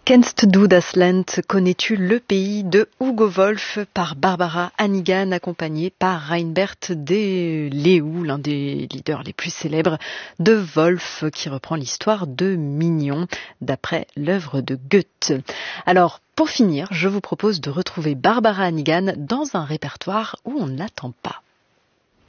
Kennst du das Land? Connais-tu le pays de Hugo Wolf par Barbara Hannigan, accompagnée par Reinbert de Leeuw, l'un des leaders les plus célèbres de Wolf, qui reprend l'histoire de Mignon d'après l'œuvre de Goethe. Alors, pour finir, je vous propose de retrouver Barbara Hannigan dans un répertoire où on ne l'attend pas.